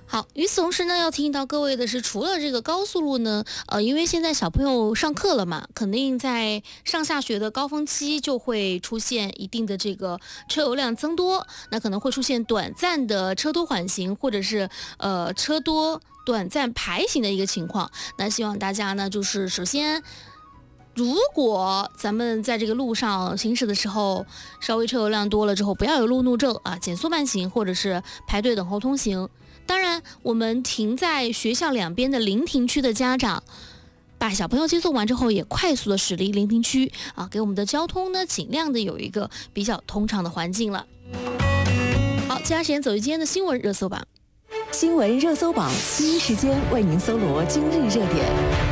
好，与此同时呢，要提醒到各位的是，除了这个高速路呢，因为现在小朋友上课了嘛，肯定在上下学的高峰期就会出现一定的这个车流量增多，那可能会出现短暂的车多缓行，或者是车多短暂排行的一个情况。那希望大家呢，就是首先，如果咱们在这个路上行驶的时候，稍微车流量多了之后，不要有路怒症啊，减速慢行或者是排队等候通行。当然，我们停在学校两边的临停区的家长，把小朋友接送完之后，也快速的驶离临停区啊，给我们的交通呢尽量的有一个比较通畅的环境了。好，接下来时间走进今天的新闻热搜榜。 新闻热搜榜第一时间为您搜罗今日热点。